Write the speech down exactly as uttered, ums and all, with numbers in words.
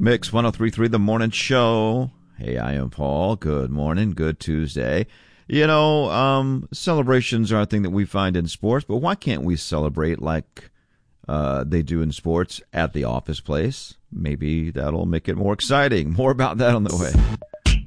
Mix one oh three point three, The Morning Show. Hey, I am Paul. Good morning. Good Tuesday. You know, um, celebrations are a thing that we find in sports, but why can't we celebrate like uh, they do in sports at the office place? Maybe that'll make it more exciting. More about that on the way.